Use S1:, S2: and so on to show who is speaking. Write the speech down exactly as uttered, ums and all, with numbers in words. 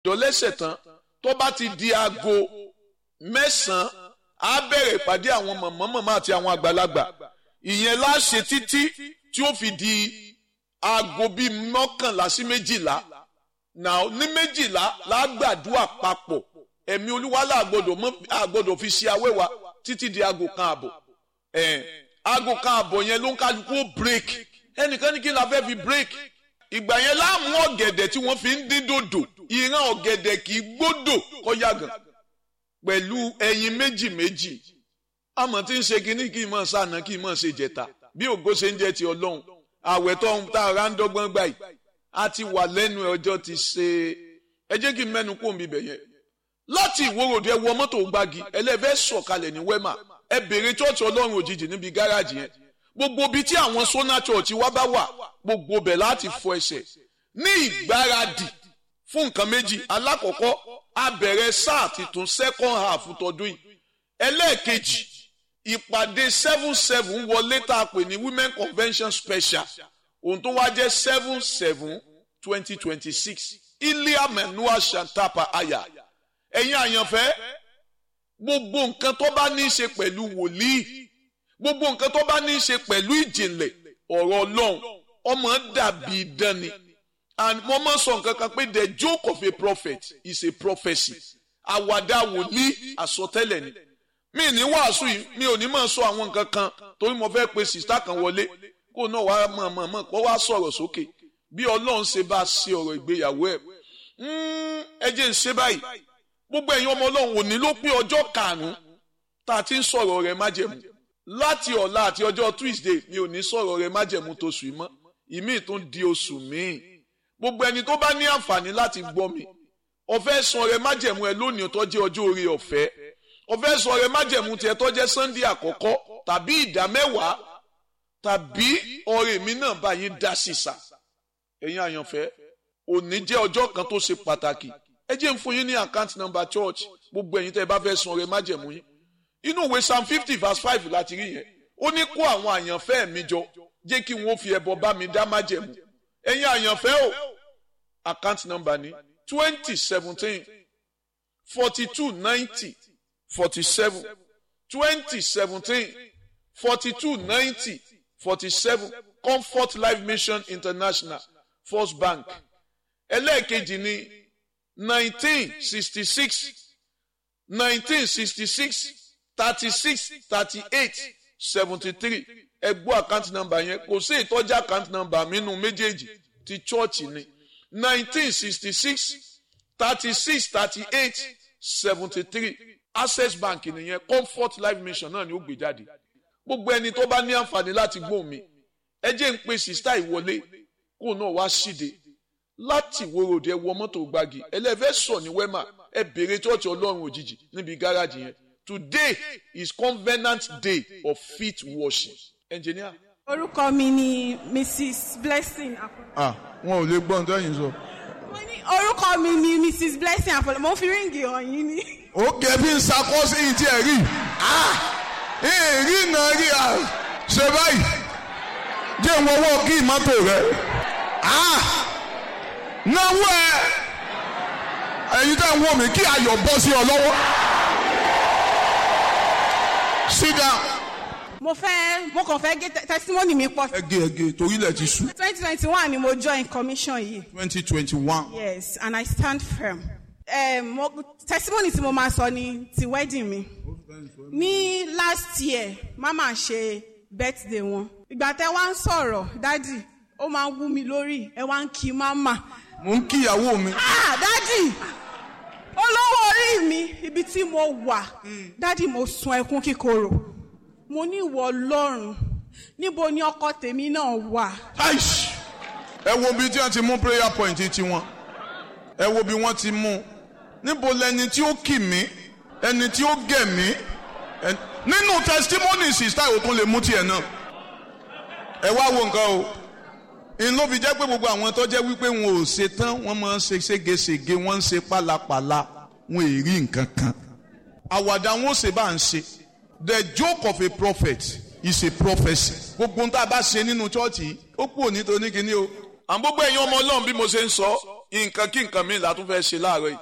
S1: dọ́lẹ́sẹ̀ tán tó bá ti di aago mẹ́sàn-án á bẹ̀rẹ̀ ìpàdé àwọn mọ̀mọ́ mọ̀mọ́ àti àwọn àgbàlagbà ìyẹn láṣẹ títí tí ó fi di aago bíi mọ́kànlá sí méjìlá náà ní méjìlá lágbàdúrà papọ̀ ẹ̀mí olúwa làgbọ́dọ̀ mọ́ àgbọ́dọ̀ fi ṣe awẹ́wà títí di aago kan àbọ̀ ẹ̀ aago kan àbọ̀ yẹn ló ń kálukú ó break ẹnìkan ní kí la fẹ́ fi break ìgbà yẹn láàmú ọ̀gẹ̀dẹ̀ tí wọ́n fi ń dín dòdò ìran ọ̀gẹ̀dẹ̀ kì í gbódò kọ́yàgàn pẹ̀lú ẹyin méjì méjì àmọ́ tí ń ṣe kínní kí n mọ̀ sànà kí n mọ̀ ṣe jẹ̀ta bí ògo ṣe ń jẹ́ ti ọlọ́run àwẹ̀ tó ń ta ara ń dọ́gbọ́n gbà yìí a ti wà lẹ́nu ọjọ́ ti ṣe ẹ jẹ́ kí n mẹ́nu kó mi bẹ̀ yẹn láti ìwòròdú ẹ wọ mọ́tò gbági ẹlẹ́fẹ́ sọ̀kalẹ̀ ní wẹ́mà ẹ bèrè chọ́ọ̀chì ọlọ́run òjijì níbi gáràjì yẹn gbogbo ibi tí àwọn sọ́nà chọ́ọ̀chì wa bá wà gbogbo bẹ̀ láti fọ ẹsẹ̀ ní ìgbáradì fún nǹkan méjì alákọ̀ọ́kọ́ a bẹ̀rẹ̀ sáà titun second half tọdún yìí ẹlẹ́ẹ̀kejì ìpàdé seven seven wọlé tá a pè ní women convention special ohun tó wá jẹ́ seven seven twenty twenty six ilia menua shantapa aya ẹ̀yin àyànfẹ́ gbogbo nǹkan tó bá ní í ṣe pẹ̀lú wòlíì gbogbo nǹkan tó bá ní í ṣe pẹ̀lú ìjìnlẹ̀ ọ̀rọ̀ ọlọ́run ọmọ dàbí idán ni and mo máa sọ nǹkan kan pé the joke of a prophet is a prophecy àwàdà wòlíì àsọtẹ́lẹ̀ ni mi ní wàásù yìí mi ò ní máa sọ àwọn nǹkan kan torí mo fẹ́ pe sìstá kan wọlé kó náà wá mọ̀ mọ̀ mọ̀ kó wá sọ̀rọ̀ sókè bí ọlọ́run ṣe bá ṣe ọ̀rọ̀ ìgbéyàwó ẹ̀ ẹ jẹ́ ń ṣe báyìí gbogbo ẹ̀yin ọmọ ọlọ́run òní ló pé ọjọ́ karùn-ún tá a ti ń sọ̀rọ̀ rẹ̀ májẹ̀mú láti ọ̀la àti ọjọ́ Tuesday mi ò ní sọ̀rọ̀ rẹ̀ májẹ̀mú tó sùn mọ́ ìmí tó ń di oṣù míì gbogbo ẹni tó bá ní àǹfààní láti gbọ́ mi ó fẹ́ sọ rẹ̀ májẹ̀mú ẹ lónìí tó jẹ́ ọjọ́ orí ọ̀fẹ́ ó fẹ́ sọ rẹ̀ májẹ̀mú tiẹ̀ tó jẹ́ Sunday àkọ́kọ́ tàbí ìdá mẹ́wàá tàbí ọrẹ mi náà bá yín dá sísà ẹ̀yin àyànfẹ́ òní jẹ́ ọjọ́ kan tó ṣe pàtàkì ẹ jẹ́ ń fún yín ní account number church gbogbo ẹ̀yin tẹ́ ẹ bá fẹ́ san ọrẹ májẹ̀mú yín inú ìwé psalm fifty verse five láti rí yẹn ó ní kó àwọn àyànfẹ́ mi jọ jẹ́ kí wọ́n fi ẹbọ bá mi dá májẹ̀mú ẹ̀yin àyànfẹ́ o account number ní twenty seventeen forty two ninety forty seven twenty seventeen forty two ninety forty seven Comfort Life Mission International First Bank ẹlẹ́ẹ̀kejì ní nineteen sixty six nineteen sixty six thirty six thirty eight seventy three ẹgbọ́ account number yẹn kò sí ìtọ́jú account number mínú méjèèjì ti chọ́ọ̀chì ni nineteen sixty six thirty six thirty eight seventy three Access Bank nìyẹn Comfort Life Mission náà ni ó gbé jáde gbogbo ẹni tó bá ní àǹfààní láti gbóhùn mi ẹ jẹ́ ń pe sista ìwọlé kó náà wá síde láti ìwòròdú ẹ wọ mọ́tò gbági ẹlẹ́fẹ́ sọ ní wẹ́mà ẹ bèrè chọ́ọ̀chì ọlọ́run òjijì níbi gáràjì yẹn today is Covenant Day of Feet Washing. Engineer.
S2: Orúkọ mi ni Missus Blessing.
S3: Ah, wọn ò lè gbọ́ ohun tó yín sọ.
S2: Mo ní orúkọ mi ni Missus Blessing Àfọlẹ́, mo fi ríǹgì hàn yín ni.
S3: Ó kẹ́ bí n ṣàkóso yìí tí ẹ rí. Ah, èrí náà rí à ṣe báyìí. Jẹ́ ìwọ owó kí mọ́tò rẹ̀. Ah, náwó ẹ. Ẹ̀yin tẹ́ ń wò mí kí ayọ̀ bọ́ sí ọ lọ́wọ́. Sit down.
S2: Mo fẹ́ mo kàn fẹ́ gé testimony mi pọ̀.
S3: Ege ege torí ilẹ̀ ti ṣú.
S2: twenty twenty one ni mo join commission yìí.
S3: twenty twenty one.
S2: Yes, and I stand firm. Um, mo, testimony tí mo máa sọ ni ti wedding mi. Ní last year, mama ṣe birthday wọn. Ìgbà tẹ́ wá ń sọ̀rọ̀, dádì, ó máa ń wú mi lórí, ẹ wá ń kí mama.
S3: Mo ń kí ìyàwó mi.
S2: Ah, dádì! Olówó orí mi, ibi tí mo wà, dádì mo sun ẹkún kíkorò. Mo ní ìwọ Ọlọ́run, níbo ni ọkọ tèmi náà wà?
S3: Aish! Ẹ wo bí tí wọ́n ti mú prayer point ti wọn. Ẹ wo bí wọ́n ti mú. Níbo lẹni tí ó kì mí, ẹni tí ó gẹ̀ mí. Nínú testimony sister ò tún lè mú tiẹ̀ náà. Ẹ wá wo nǹkan o. Ìlú fi jẹ́ pé gbogbo àwọn tó jẹ́ wípé wọn ò ṣe tán, wọ́n máa ń ṣe ségesège, wọ́n ń ṣe pálapàla, wọn ò rí nǹkan kan. Àwàdà wọn ò ṣe bá ń ṣe. The joke of a prophet is a prophecy. Gbogbo nta bá ṣe nínú chọ́ọ̀chì ó kú òní tó ní kíní o.
S1: àwọn gbogbo ẹ̀yin ọmọ ọlọ́run bí mo ṣe ń sọ nǹkan kí nǹkan mi là tún fẹ́ ṣe láàárọ̀ yìí